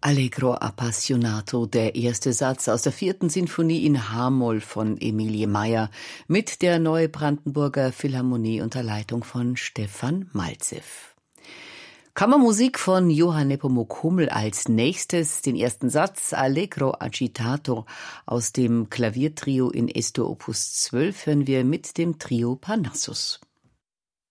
Allegro appassionato, der erste Satz aus der 4. Sinfonie in H-Moll von Emilie Meyer mit der Neubrandenburger Philharmonie unter Leitung von Stefan Malzew. Kammermusik von Johann Nepomuk Hummel als nächstes, den ersten Satz Allegro agitato aus dem Klaviertrio in Es-Dur Opus 12 hören wir mit dem Trio Parnassus.